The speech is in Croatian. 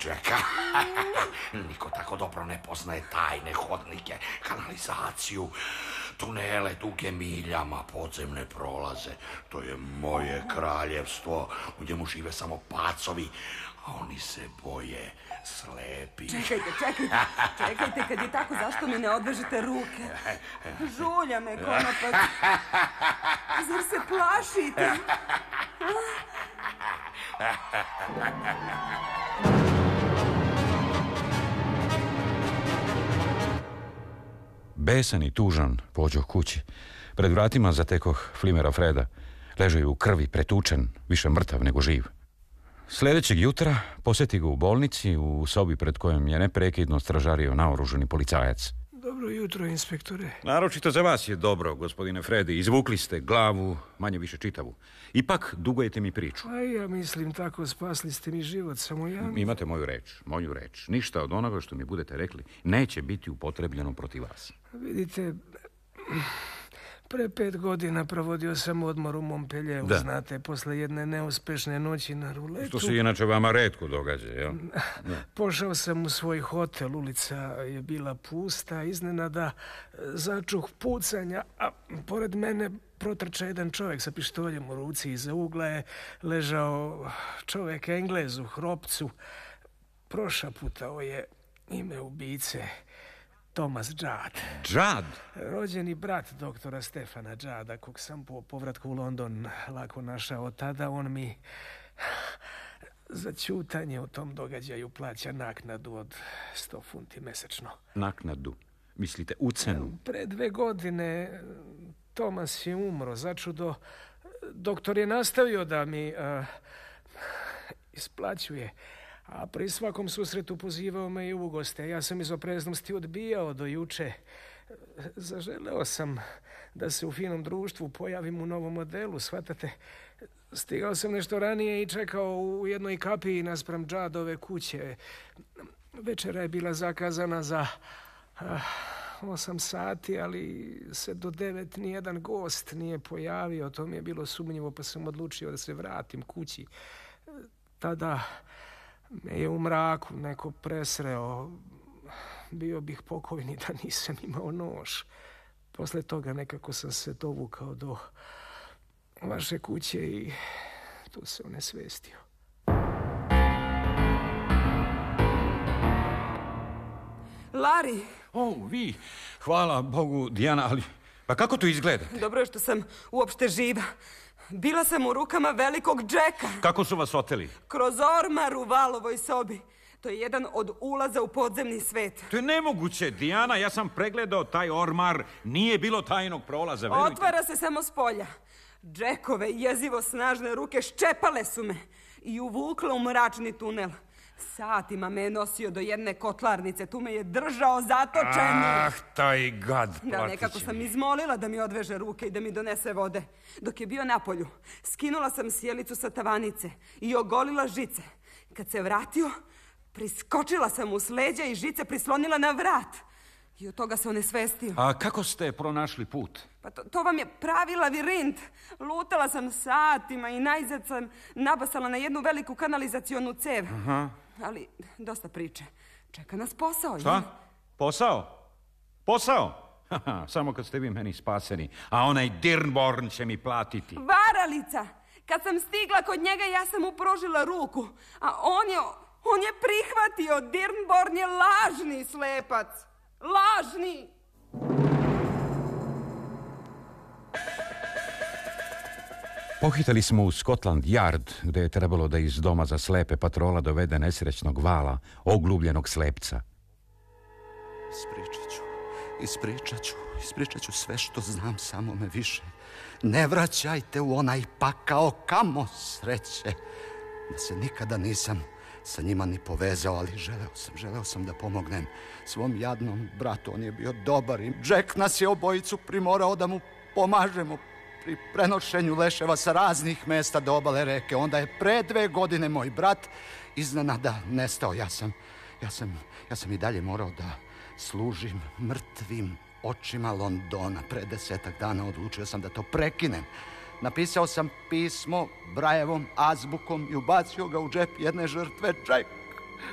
Jacka. Niko tako dobro ne poznaje tajne hodnike, kanalizaciju, tunele duge miljama, podzemne prolaze. To je moje kraljevstvo. U njemu žive samo pacovi, a oni se boje slepi. Čekajte, kad je tako, zašto mi ne odvežete ruke? Žulja me konopac. Zar se plašite? Besan i tužan pođoh kući. Pred vratima zatekoh Flimera Freda. Ležao je u krvi, pretučen, više mrtav nego živ. Sljedećeg jutra posjeti ga u bolnici, u sobi pred kojom je neprekidno stražario naoružani policajac. Dobro jutro, inspektore. Naročito za vas je dobro, gospodine Fredi. Izvukli ste glavu, manje više čitavu. Ipak dugujete mi priču. A ja mislim tako, spasli ste mi život, samo ja... Imate moju reč. Ništa od onoga što mi budete rekli neće biti upotrebljeno protiv vas. Vidite, pre 5 godina provodio sam odmor u Montpellieru, znate, posle jedne neuspešne noći na ruletu. Što se inače vama retko događa, jel? Pošao sam u svoj hotel, ulica je bila pusta, iznenada začuh pucanja, a pored mene protrča jedan čovjek sa pištoljem u ruci. Iza ugla je ležao čovjek Englez u hropcu. Prošaputao je ime ubice, Thomas Judd. Judd? Rođeni brat doktora Stefana Judda, kog sam po povratku u London lako našao. Tada on mi za ćutanje u tom događaju plaća naknadu od 100 funti mesečno. Naknadu? Mislite ucenu? Pre 2 godine Thomas je umro. Začudo, doktor je nastavio da mi isplaćuje, a pri svakom susretu pozivao me i u goste. Ja sam iz opreznosti odbijao do juče. Zaželeo sam da se u finom društvu pojavim u novom modelu, shvatate. Stigao sam nešto ranije i čekao u jednoj kapiji naspram Juddove kuće. Večera je bila zakazana za 8 sati, ali se do 9 nijedan gost nije pojavio. To mi je bilo sumnjivo, pa sam odlučio da se vratim kući. Tada me je u mraku neko presreo. Bio bih pokojni da nisam imao nož. Posle toga nekako sam se dovukao do vaše kuće i tu se onesvestio. Larry! Vi, hvala Bogu, Dijana, ali... Pa kako to izgleda? Dobro je što sam uopšte živa. Bila sam u rukama velikog Jacka. Kako su vas oteli? Kroz ormar u Valovoj sobi. To je jedan od ulaza u podzemni svet. To je nemoguće, Dijana. Ja sam pregledao taj ormar. Nije bilo tajnog prolaza. Verujte. Otvara se samo s polja. Jackove jezivo snažne ruke ščepale su me i uvukle u mračni tunel. Satima me je nosio do jedne kotlarnice. Tu me je držao zatočenu. Taj gad. Da, nekako sam izmolila da mi odveže ruke i da mi donese vode. Dok je bio napolju, skinula sam sjelicu sa tavanice i ogolila žice. Kad se vratio, priskočila sam mu s leđa i žice prislonila na vrat. I od toga se onesvestio. A kako ste pronašli put? Pa to vam je pravi lavirint. Lutala sam satima i najzad sam nabasala na jednu veliku kanalizacionu cev. Aha. Ali dosta priče. Čeka nas posao. Šta? Posao? Samo kad ste vi meni spaseni. A onaj Dirnborn će mi platiti. Varalica! Kad sam stigla kod njega, ja sam mu prožila ruku. A on je prihvatio. Dirnborn je lažni slepac. Lažni! Pohitali smo u Scotland Yard, gde je trebalo da iz doma za slepe patrola dovede nesrećnog Vala, oglubljenog slepca. Ispričat ću sve što znam, samo me više ne vraćajte u onaj pakao, kamo sreće da se nikada nisam sa njima ni povezao, ali želeo sam da pomognem svom jadnom bratu. On je bio dobar i Jack nas je obojicu primorao da mu pomažemo pri prenošenju leševa sa raznih mesta do obale reke. Onda je pre 2 godine moj brat iznenada nestao. Ja sam i dalje morao da služim mrtvim očima Londona. Pre 10 dana odlučio sam da to prekinem. Napisao sam pismo Brajevom azbukom i ubacio ga u džep jedne žrtve. Jack